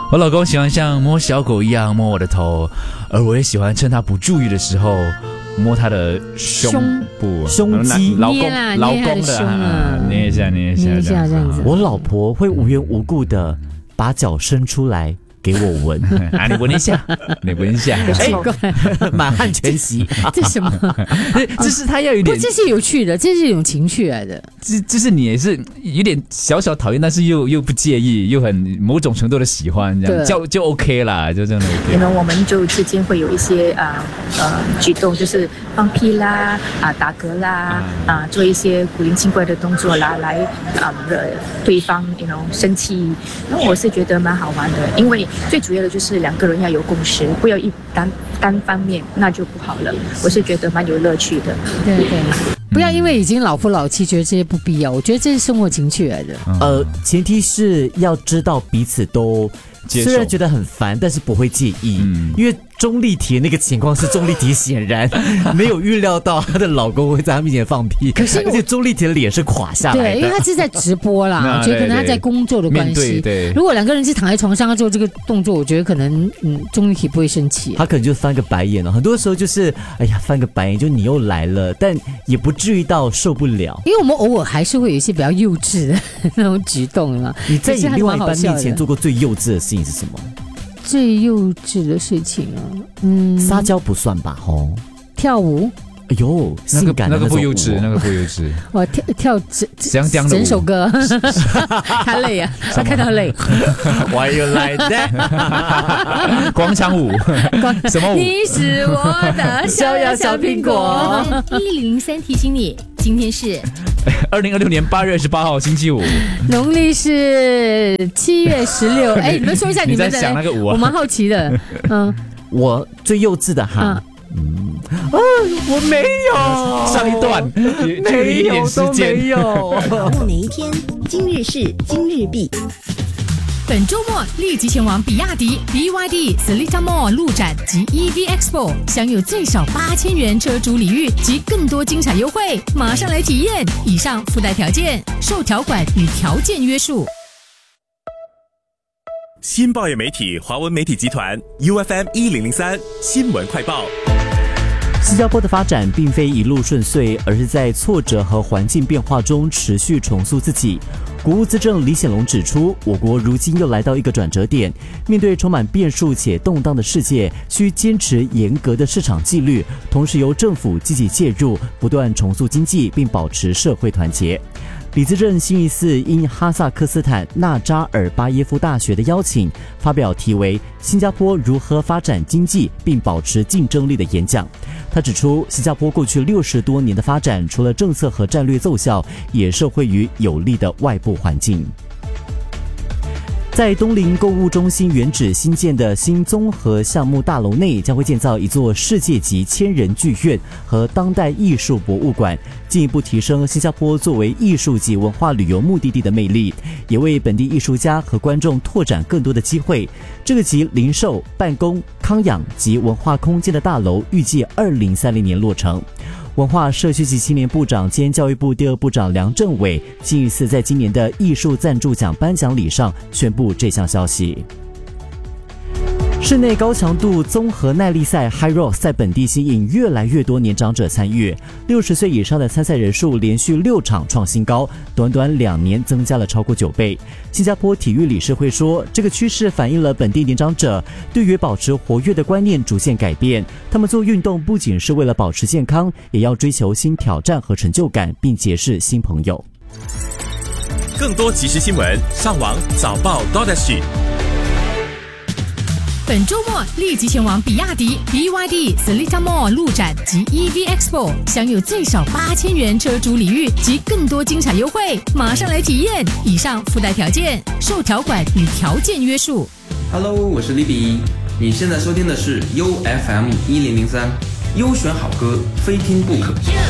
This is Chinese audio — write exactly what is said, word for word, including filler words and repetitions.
我老公喜欢像摸小狗一样摸我的头，而我也喜欢趁他不注意的时候摸他的胸部、 胸肌， 老公捏啦老捏他的公的胸啊捏一下捏一下捏一下这样子。 我老婆会无缘无故的把脚伸出来给我闻啊，你闻一下，你闻一下， 奇怪， 满汉全席。 这什么？ 这是他要有不， 点， 这是有趣的，这是一种情趣来的。 这就是你也是有点小小讨厌，但是又又不介意，又很某种程度的喜欢，这样对就就 OK 啦，就这样的 OK。 可能我们就之间会有一些呃呃举动，就是放屁啦、啊、打嗝啦、啊、做一些古灵精怪的动作啦，来啊惹对方 you know 生气。那我是觉得蛮好玩的，因为最主要的就是两个人要有共识，不要一单单方面，那就不好了。我是觉得蛮有乐趣的。 对对，不要因为已经老夫老妻，觉得这些不必要。我觉得这是生活情趣来的。 呃，前提是要知道彼此都接受虽然觉得很烦，但是不会介意， 嗯因为钟丽缇那个情况是钟丽缇显然没有预料到她的老公会在她面前放屁， 可是我而且钟丽缇的脸是垮下来对，因为的。 他是在直播啦， 那我觉得可能他在工作的关面对系。 对如果两个人是躺在床上要做这个动作，我觉得可能嗯，钟丽缇不会生气。 他可能就翻个白眼了，很多时候就是哎呀翻个白眼，就你又来了，但也不至于到受不了。 因为我们偶尔还是会有一些比较幼稚的那种举动嘛。 你在你另外一半面可是还蛮好笑的前做过最幼稚的事情是什么？ 最幼稚的事情啊，嗯， 撒娇不算吧？吼， 跳舞， 哎呦， 那个性感的那个不幼稚， 种舞哦那个不幼稚， 我跳跳整这样的舞整首歌，他累啊，他看到累。 Why you like that？ 广场舞，什么舞？ 你是我的小呀小苹果。 一零零三提醒你，今天是二零二六年八月二十八号星期五。 农历是七月十六。哎，你们说一下你在们的， 想那个舞啊我蛮好奇的。嗯我最幼稚的哈， 嗯， 我没有上一段， 没一点有都时间没有。 把握每一天，今日事今日毕。 本周末立即前往比亚迪 B Y D Seletar Mall 路展及 E V Expo， 享有最少八千元车主礼遇及更多精彩优惠，马上来体验！以上附带条件，受条款与条件约束。 新报业媒体华文媒体集团 U F M 一零零三新闻快报。 新加坡的发展并非一路顺遂，而是在挫折和环境变化中持续重塑自己。国务资政李显龙指出，我国如今又来到一个转折点，面对充满变数且动荡的世界，需坚持严格的市场纪律，同时由政府积极介入，不断重塑经济，并保持社会团结。李资政星期四因哈萨克斯坦纳扎尔巴耶夫大学的邀请，发表题为《新加坡如何发展经济并保持竞争力》的演讲。他指出，新加坡过去六十多年的发展，除了政策和战略奏效，也受惠于有利的外部环境。在东林购物中心原址新建的新综合项目大楼内，将会建造一座世界级千人剧院和当代艺术博物馆，进一步提升新加坡作为艺术及文化旅游目的地的魅力，也为本地艺术家和观众拓展更多的机会。这个集零售、办公、康养及文化空间的大楼，预计二零三零年落成。文化社区及青年部长兼教育部第二部长梁振伟星期四在今年的艺术赞助奖颁奖礼上宣布这项消息。室内高强度综合耐力赛 High Rocks 在本地吸引越来越多年长者参与，六十岁以上的参赛人数连续六场创新高，短短两年增加了超过九倍。新加坡体育理事会说，这个趋势反映了本地年长者对于保持活跃的观念逐渐改变，他们做运动不仅是为了保持健康，也要追求新挑战和成就感，并结识新朋友。 更多即时新闻，上网早报 .sg。 本周末立即前往比亚迪 B Y D Seletar Mall 路展及 E V Expo， 享有最少八千元车主礼遇及更多精彩优惠，马上来体验！以上附带条件，受条款与条件约束。 Hello， 我是 Libby， 你现在收听的是 U F M 一零零三，优选好歌，非听不可。